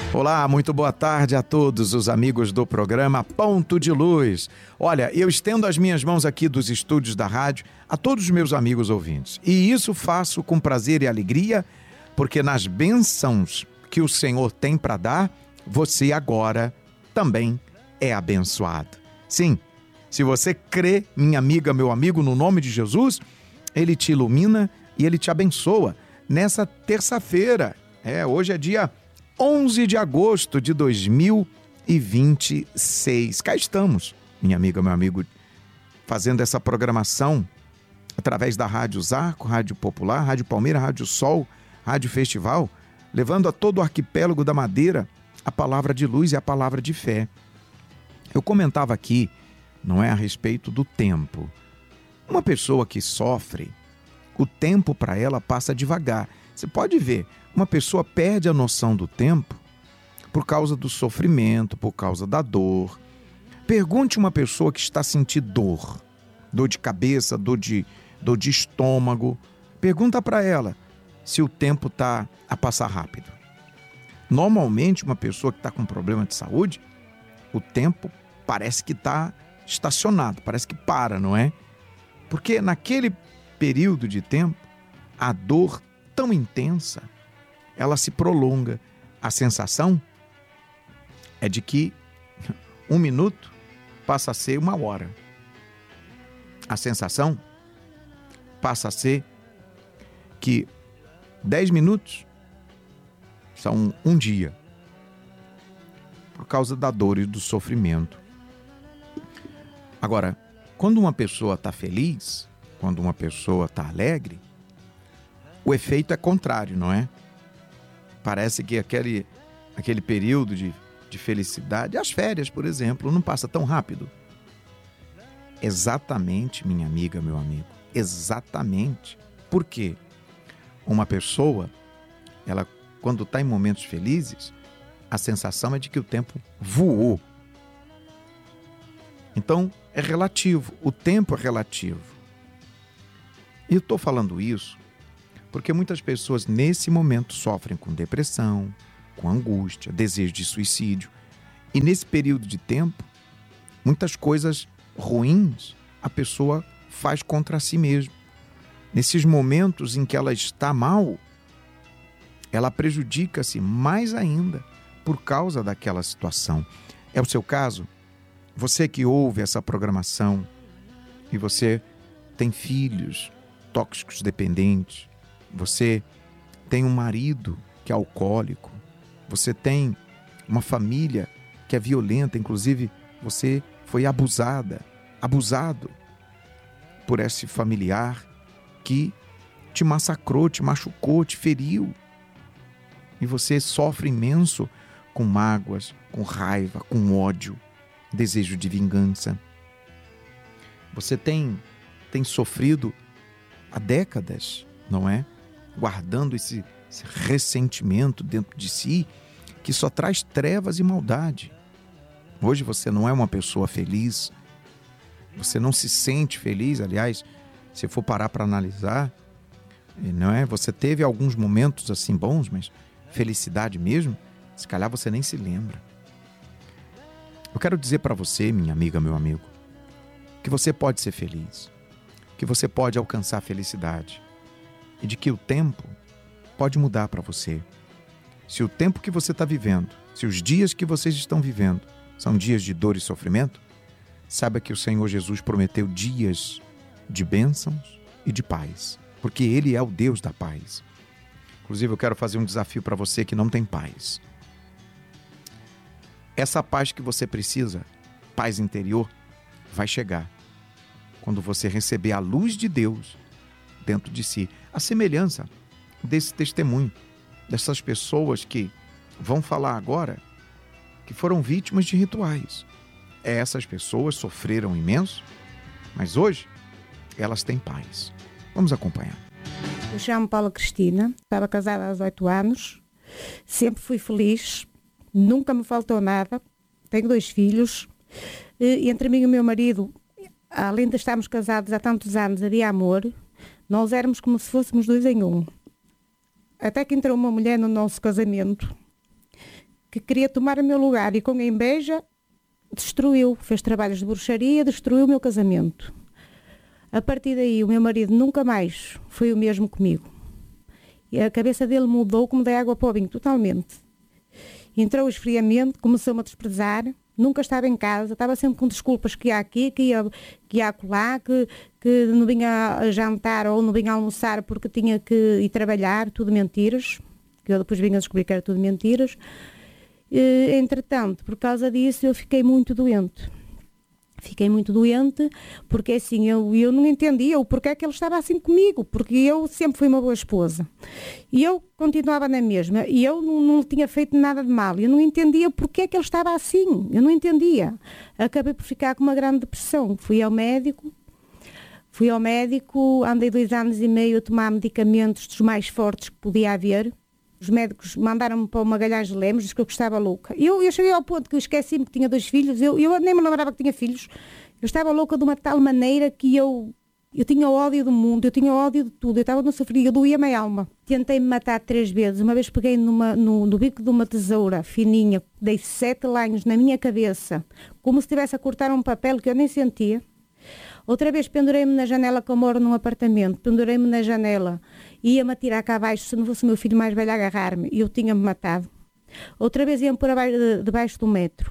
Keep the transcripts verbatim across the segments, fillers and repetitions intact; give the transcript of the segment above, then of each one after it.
Olá, muito boa tarde a todos os amigos do programa Ponto de Luz. Olha, eu estendo as minhas mãos aqui dos estúdios da rádio a todos os meus amigos ouvintes. E isso faço com prazer e alegria, porque nas bênçãos que o Senhor tem para dar, você agora também é abençoado. Sim, se você crê, minha amiga, meu amigo, no nome de Jesus, Ele te ilumina e Ele te abençoa nessa terça-feira. É, hoje é dia onze de agosto de dois mil e vinte e seis. Cá estamos, minha amiga, meu amigo, fazendo essa programação através da Rádio Zarco, Rádio Popular, Rádio Palmeira, Rádio Sol, Rádio Festival, levando a todo o arquipélago da Madeira a palavra de luz e a palavra de fé. Eu comentava aqui, não é, a respeito do tempo. Uma pessoa que sofre, o tempo para ela passa devagar. Você pode ver, uma pessoa perde a noção do tempo por causa do sofrimento, por causa da dor. Pergunte uma pessoa que está sentindo dor, dor de cabeça, dor de, dor de estômago. Pergunta para ela se o tempo está a passar rápido. Normalmente, uma pessoa que está com problema de saúde, o tempo parece que está estacionado, parece que para, não é? Porque naquele período de tempo, a dor tão intensa, ela se prolonga. A sensação é de que um minuto passa a ser uma hora. A sensação passa a ser que dez minutos são um dia, por causa da dor e do sofrimento. Agora, quando uma pessoa está feliz, quando uma pessoa está alegre, o efeito é contrário, não é? Parece que aquele, aquele período de, de felicidade, as férias, por exemplo, não passa tão rápido. Exatamente, minha amiga, meu amigo, exatamente. Por quê? Uma pessoa, ela, quando está em momentos felizes, a sensação é de que o tempo voou. Então, é relativo, o tempo é relativo. E eu estou falando isso porque muitas pessoas nesse momento sofrem com depressão, com angústia, desejo de suicídio. E nesse período de tempo, muitas coisas ruins a pessoa faz contra si mesma. Nesses momentos em que ela está mal, ela prejudica-se mais ainda por causa daquela situação. É o seu caso? Você que ouve essa programação e você tem filhos tóxicos dependentes, você tem um marido que é alcoólico, você tem uma família que é violenta, inclusive você foi abusada, abusado por esse familiar que te massacrou, te machucou, te feriu. E você sofre imenso com mágoas, com raiva, com ódio, desejo de vingança. Você tem, tem sofrido há décadas, não é? Guardando esse, esse ressentimento dentro de si, que só traz trevas e maldade. Hoje você não é uma pessoa feliz, você não se sente feliz. Aliás, se for parar para analisar, não é? Você teve alguns momentos assim bons, mas felicidade mesmo, se calhar você nem se lembra. Eu quero dizer para você, minha amiga, meu amigo, que você pode ser feliz, que você pode alcançar a felicidade e de que o tempo pode mudar para você. Se o tempo que você está vivendo, se os dias que vocês estão vivendo são dias de dor e sofrimento, saiba que o Senhor Jesus prometeu dias de bênçãos e de paz, porque Ele é o Deus da paz. Inclusive, eu quero fazer um desafio para você que não tem paz. Essa paz que você precisa, paz interior, vai chegar quando você receber a luz de Deus dentro de si. A semelhança desse testemunho, dessas pessoas que vão falar agora que foram vítimas de rituais. Essas pessoas sofreram imenso, mas hoje elas têm paz. Vamos acompanhar. Eu chamo Paula Cristina, estava casada há dezoito anos, sempre fui feliz, nunca me faltou nada, tenho dois filhos, e entre mim e o meu marido, além de estarmos casados há tantos anos, havia amor, nós éramos como se fôssemos dois em um. Até que entrou uma mulher no nosso casamento que queria tomar o meu lugar e com a inveja destruiu, fez trabalhos de bruxaria, destruiu o meu casamento. A partir daí o meu marido nunca mais foi o mesmo comigo. E a cabeça dele mudou como da água para o vinho, totalmente. Entrou o esfriamento, começou-me a desprezar, nunca estava em casa, estava sempre com desculpas que ia aqui, que ia, que ia acolá, que, que não vinha a jantar ou não vinha a almoçar porque tinha que ir trabalhar, tudo mentiras, que eu depois vim a descobrir que era tudo mentiras. E, entretanto, por causa disso eu fiquei muito doente. Fiquei muito doente, porque assim, eu, eu não entendia o porquê que ele estava assim comigo, porque eu sempre fui uma boa esposa. E eu continuava na mesma, e eu não, não tinha feito nada de mal. Eu não entendia porquê que ele estava assim, eu não entendia. Acabei por ficar com uma grande depressão. Fui ao médico, fui ao médico, andei dois anos e meio a tomar medicamentos dos mais fortes que podia haver. Os médicos mandaram-me para o Magalhães de Lemos, disse que eu estava louca. Eu, eu cheguei ao ponto que eu esqueci-me que tinha dois filhos, eu, eu nem me lembrava que tinha filhos. Eu estava louca de uma tal maneira que eu, eu tinha ódio do mundo, eu tinha ódio de tudo, eu estava no sofrer, eu doía-me a alma. Tentei-me matar três vezes, uma vez peguei numa, no, no bico de uma tesoura fininha, dei sete lanhos na minha cabeça, como se estivesse a cortar um papel que eu nem sentia. Outra vez pendurei-me na janela, que eu moro num apartamento, pendurei-me na janela, ia-me atirar cá abaixo, se não fosse o meu filho mais velho a agarrar-me, e eu tinha-me matado. Outra vez ia-me pôr abaixo, debaixo do metro.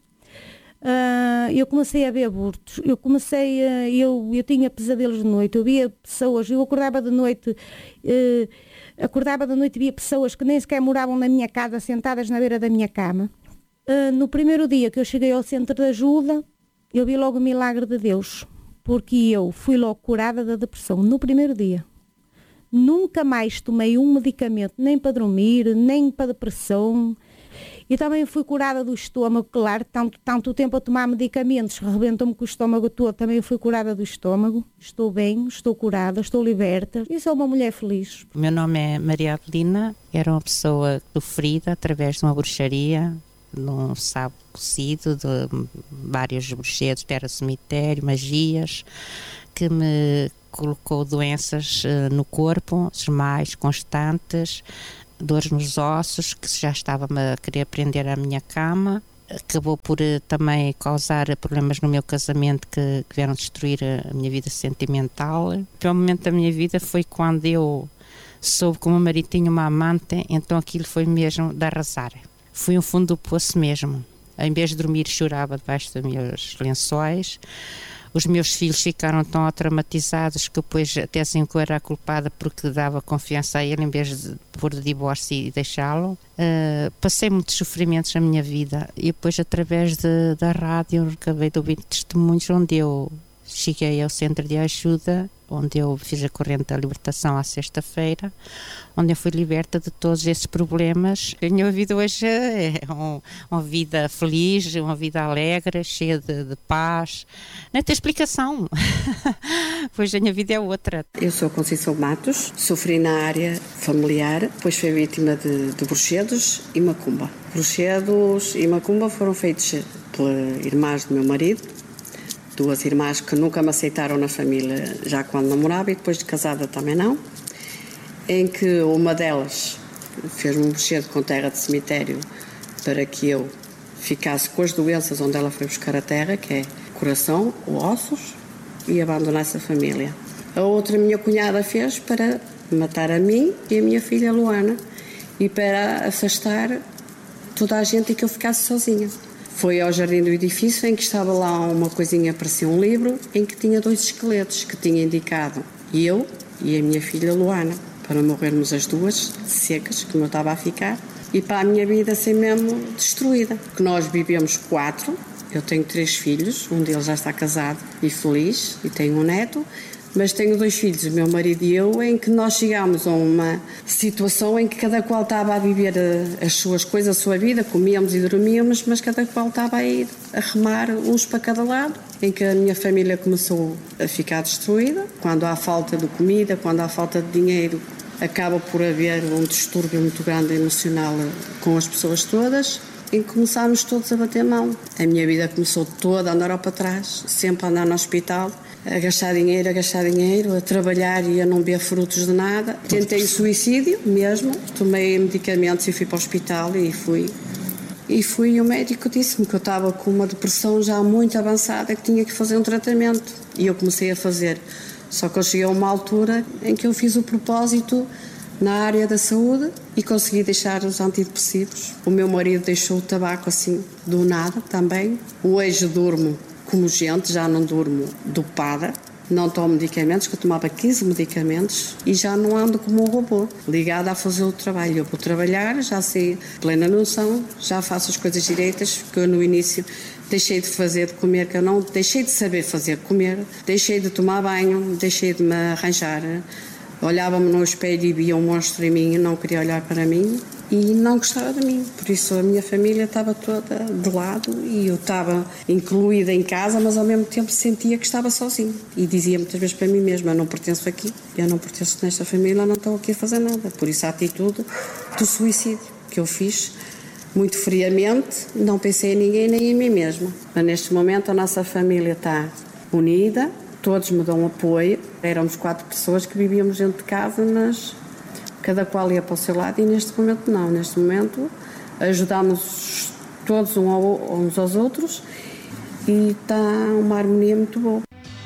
Uh, eu comecei a ver abortos, eu comecei a, eu, eu tinha pesadelos de noite, eu via pessoas, eu acordava de noite, uh, acordava de noite e via pessoas que nem sequer moravam na minha casa, sentadas na beira da minha cama. Uh, no primeiro dia que eu cheguei ao centro de ajuda, eu vi logo o milagre de Deus, porque eu fui logo curada da depressão, no primeiro dia. Nunca mais tomei um medicamento, nem para dormir, nem para depressão. E também fui curada do estômago, claro, tanto, tanto tempo a tomar medicamentos, rebentou-me com o estômago todo, também fui curada do estômago. Estou bem, estou curada, estou liberta e sou uma mulher feliz. O meu nome é Maria Adelina, era uma pessoa sofrida através de uma bruxaria, de um sábado cocido, de vários bruxedos, terra cemitério, magias, que me colocou doenças uh, no corpo, mais constantes, dores nos ossos, que já estava-me a querer prender à minha cama. Acabou por uh, também causar problemas no meu casamento que, que vieram destruir a, a minha vida sentimental. O pior momento da minha vida foi quando eu soube que o meu marido tinha uma amante, então aquilo foi mesmo de arrasar. Fui um fundo do poço mesmo. Em vez de dormir, chorava debaixo dos meus lençóis. Os meus filhos ficaram tão traumatizados que depois até assim que eu era a culpada porque dava confiança a ele em vez de pôr de divórcio e deixá-lo. Uh, passei muitos sofrimentos na minha vida e depois através de, da rádio acabei de ouvir testemunhos onde eu cheguei ao centro de ajuda, onde eu fiz a corrente da libertação à sexta-feira, onde eu fui liberta de todos esses problemas. A minha vida hoje é um, uma vida feliz, uma vida alegre, cheia de, de paz. Não tem explicação. Pois a minha vida é outra. Eu sou Conceição Matos, sofri na área familiar, depois fui vítima de, de bruxedos e macumba. Bruxedos e macumba foram feitos pelas irmãs do meu marido, duas irmãs que nunca me aceitaram na família já quando namorava e depois de casada também não, em que uma delas fez-me um bruxedo com terra de cemitério para que eu ficasse com as doenças onde ela foi buscar a terra, que é coração, ossos, e abandonasse a família. A outra minha cunhada fez para matar a mim e a minha filha Luana e para afastar toda a gente e que eu ficasse sozinha. Foi ao jardim do edifício em que estava lá uma coisinha, parecia um livro, em que tinha dois esqueletos que tinha indicado eu e a minha filha Luana, para morrermos as duas, secas, como eu estava a ficar, e para a minha vida ser mesmo destruída. Que nós vivemos quatro, eu tenho três filhos, um deles já está casado e feliz, e tenho um neto, mas tenho dois filhos, o meu marido e eu, em que nós chegámos a uma situação em que cada qual estava a viver as suas coisas, a sua vida, comíamos e dormíamos, mas cada qual estava a ir a remar uns para cada lado, em que a minha família começou a ficar destruída. Quando há falta de comida, quando há falta de dinheiro, acaba por haver um distúrbio muito grande emocional com as pessoas todas, em que começámos todos a bater mão. A minha vida começou toda a andar para trás, sempre a andar no hospital, a gastar dinheiro, a gastar dinheiro, a trabalhar e a não ver frutos de nada. Tentei suicídio mesmo, tomei medicamentos e fui para o hospital e fui e fui e o médico disse-me que eu estava com uma depressão já muito avançada, que tinha que fazer um tratamento. E eu comecei a fazer. Só que eu cheguei a uma altura em que eu fiz o propósito na área da saúde e consegui deixar os antidepressivos. O meu marido deixou o tabaco assim do nada também. Hoje durmo como gente, já não durmo dopada. Não tomo medicamentos, que eu tomava quinze medicamentos e já não ando como um robô, ligada a fazer o trabalho. Eu vou trabalhar, já sei plena noção, já faço as coisas direitas, que eu no início deixei de fazer de comer, que eu não deixei de saber fazer de comer, deixei de tomar banho, deixei de me arranjar. Olhava-me no espelho e via um monstro em mim e não queria olhar para mim e não gostava de mim. Por isso a minha família estava toda de lado e eu estava incluída em casa, mas ao mesmo tempo sentia que estava sozinha. E dizia muitas vezes para mim mesma, eu não pertenço aqui, eu não pertenço nesta família, eu não estou aqui a fazer nada. Por isso a atitude do suicídio que eu fiz, muito friamente, não pensei em ninguém nem em mim mesma. Mas neste momento a nossa família está unida, todos me dão apoio. Éramos quatro pessoas que vivíamos dentro de casa, mas cada qual ia para o seu lado e neste momento não. Neste momento ajudamos todos uns aos outros e está uma harmonia muito boa.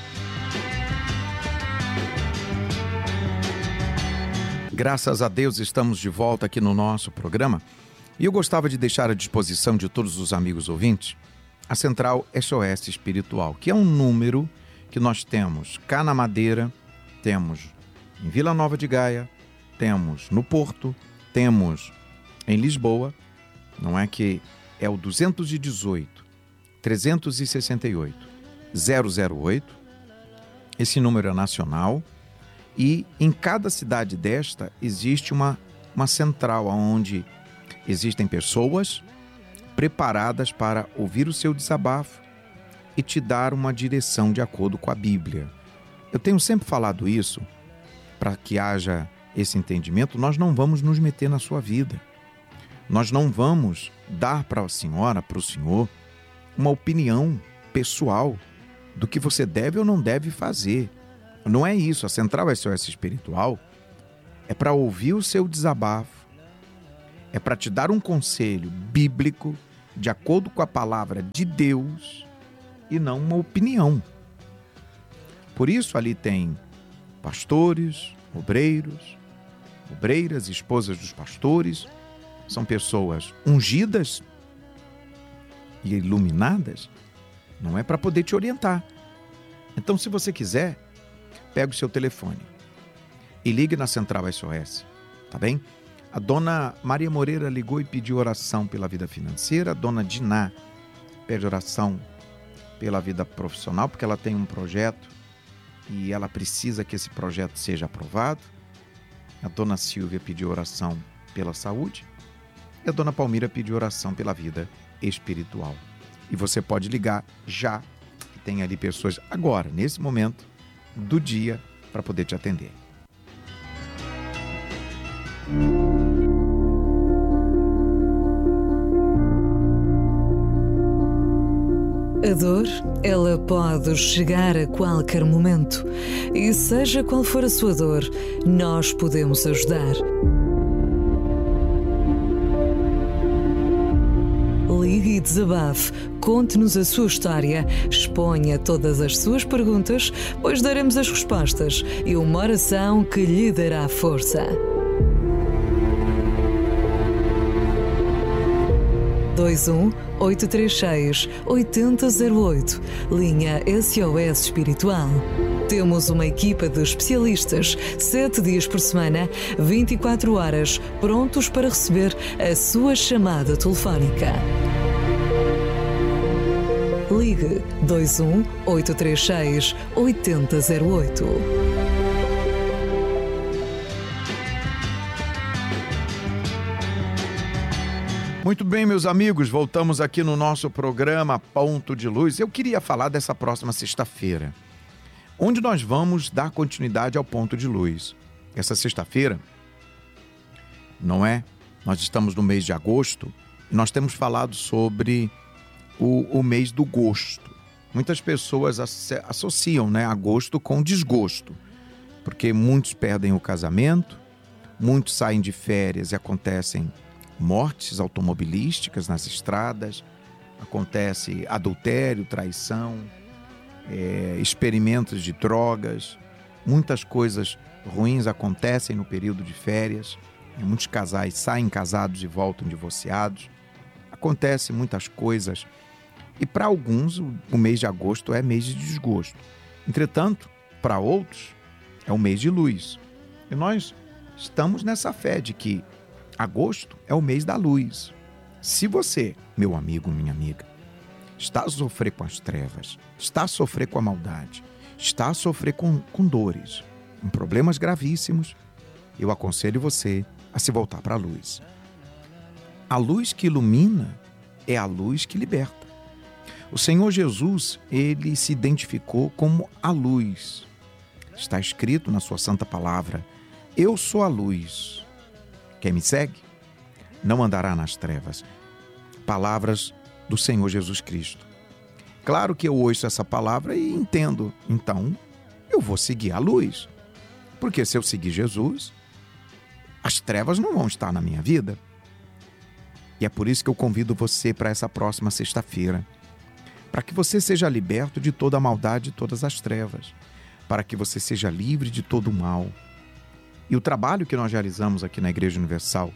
Graças a Deus estamos de volta aqui no nosso programa e eu gostava de deixar à disposição de todos os amigos ouvintes a Central S O S Espiritual, que é um número que nós temos cá na Madeira, temos em Vila Nova de Gaia, temos no Porto, temos em Lisboa, não é, que é o duzentos e dezoito, trezentos e sessenta e oito, zero zero oito. Esse número é nacional e em cada cidade desta existe uma, uma central onde existem pessoas preparadas para ouvir o seu desabafo e te dar uma direção de acordo com a Bíblia. Eu tenho sempre falado isso para que haja esse entendimento. Nós não vamos nos meter na sua vida. Nós não vamos dar para a senhora, para o senhor, uma opinião pessoal do que você deve ou não deve fazer. Não é isso. A Central S O S Espiritual é para ouvir o seu desabafo, é para te dar um conselho bíblico de acordo com a palavra de Deus e não uma opinião. Por isso ali tem pastores, obreiros, obreiras, esposas dos pastores, são pessoas ungidas e iluminadas, não é para poder te orientar. Então, se você quiser, pega o seu telefone e ligue na Central S O S, tá bem? A dona Maria Moreira ligou e pediu oração pela vida financeira, a dona Diná pede oração pela vida profissional, porque ela tem um projeto e ela precisa que esse projeto seja aprovado. A dona Silvia pediu oração pela saúde e a dona Palmira pediu oração pela vida espiritual. E você pode ligar já, que tem ali pessoas agora, nesse momento do dia, para poder te atender. A dor, ela pode chegar a qualquer momento. E seja qual for a sua dor, nós podemos ajudar. Ligue e desabafe, conte-nos a sua história, exponha todas as suas perguntas, pois daremos as respostas e uma oração que lhe dará força. dois um oito três seis oito zero zero oito, linha S O S Espiritual. Temos uma equipa de especialistas, sete dias por semana, vinte e quatro horas, prontos para receber a sua chamada telefónica. Ligue dois um oito três seis oito zero zero oito. Muito bem, meus amigos, voltamos aqui no nosso programa Ponto de Luz. Eu queria falar dessa próxima sexta-feira, onde nós vamos dar continuidade ao Ponto de Luz. Essa sexta-feira, não é? Nós estamos no mês de agosto e nós temos falado sobre o, o mês do gosto. Muitas pessoas associam, né, agosto com desgosto, porque muitos perdem o casamento, muitos saem de férias e acontecem mortes automobilísticas nas estradas, acontece adultério, traição, é, experimentos de drogas, muitas coisas ruins acontecem no período de férias, e muitos casais saem casados e voltam divorciados, acontecem muitas coisas, e para alguns o, o mês de agosto é mês de desgosto. Entretanto, para outros é o mês de luz. E nós estamos nessa fé de que agosto é o mês da luz. Se você, meu amigo, minha amiga, está a sofrer com as trevas, está a sofrer com a maldade, está a sofrer com, com dores, com problemas gravíssimos, eu aconselho você a se voltar para a luz. A luz que ilumina é a luz que liberta. O Senhor Jesus, ele se identificou como a luz. Está escrito na sua santa palavra: eu sou a luz. Quem me segue não andará nas trevas. Palavras do Senhor Jesus Cristo. Claro que eu ouço essa palavra e entendo. Então, eu vou seguir a luz. Porque se eu seguir Jesus, as trevas não vão estar na minha vida. E é por isso que eu convido você para essa próxima sexta-feira, para que você seja liberto de toda a maldade e todas as trevas, para que você seja livre de todo o mal. E o trabalho que nós realizamos aqui na Igreja Universal,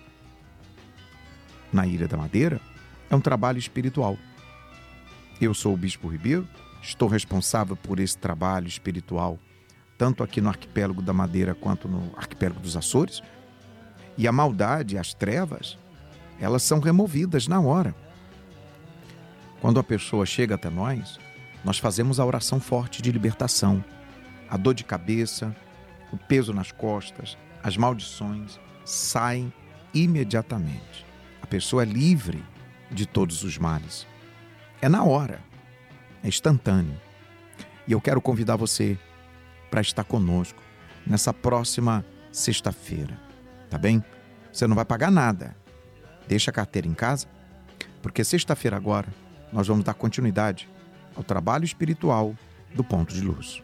na Ilha da Madeira, é um trabalho espiritual. Eu sou o Bispo Ribeiro, estou responsável por esse trabalho espiritual, tanto aqui no Arquipélago da Madeira quanto no Arquipélago dos Açores. E a maldade, as trevas, elas são removidas na hora. Quando a pessoa chega até nós, nós fazemos a oração forte de libertação. A dor de cabeça, o peso nas costas, as maldições saem imediatamente. A pessoa é livre de todos os males. É na hora, é instantâneo. E eu quero convidar você para estar conosco nessa próxima sexta-feira, tá bem? Você não vai pagar nada. Deixa a carteira em casa, porque sexta-feira agora nós vamos dar continuidade ao trabalho espiritual do Ponto de Luz.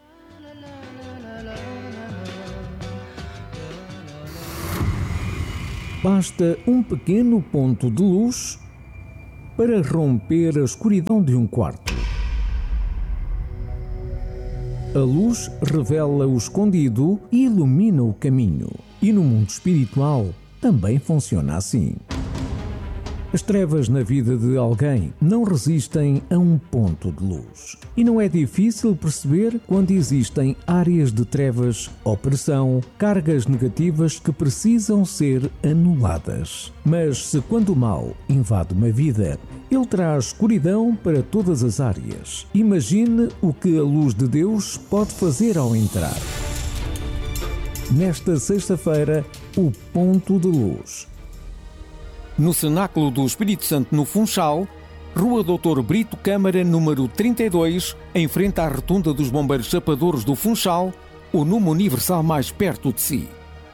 Basta um pequeno ponto de luz para romper a escuridão de um quarto. A luz revela o escondido e ilumina o caminho. E no mundo espiritual também funciona assim. As trevas na vida de alguém não resistem a um ponto de luz. E não é difícil perceber quando existem áreas de trevas, opressão, cargas negativas que precisam ser anuladas. Mas se quando o mal invade uma vida, ele traz escuridão para todas as áreas. Imagine o que a luz de Deus pode fazer ao entrar. Nesta sexta-feira, o Ponto de Luz. No Cenáculo do Espírito Santo, no Funchal, Rua doutor Brito Câmara, número trinta e dois, em frente à Rotunda dos Bombeiros Chapadores do Funchal, o número universal mais perto de si.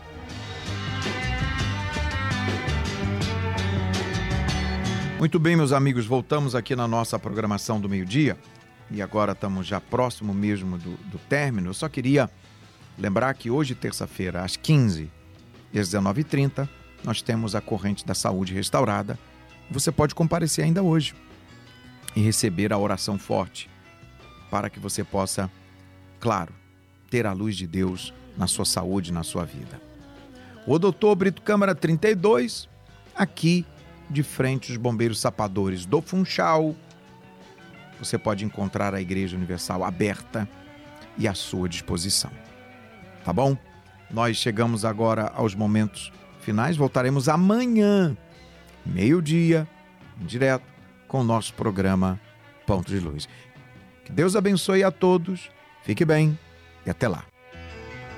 Muito bem, meus amigos, voltamos aqui na nossa programação do meio-dia e agora estamos já próximo mesmo do, do término. Eu só queria lembrar que hoje, terça-feira, às quinze e às dezenove e trinta, nós temos a Corrente da Saúde restaurada. Você pode comparecer ainda hoje e receber a oração forte para que você possa, claro, ter a luz de Deus na sua saúde, na sua vida. O doutor Brito Câmara trinta e dois, aqui de frente aos Bombeiros Sapadores do Funchal. Você pode encontrar a Igreja Universal aberta e à sua disposição. Tá bom? Nós chegamos agora aos momentos finais. Voltaremos amanhã, meio-dia, direto, com o nosso programa Ponto de Luz. Que Deus abençoe a todos. Fique bem e até lá.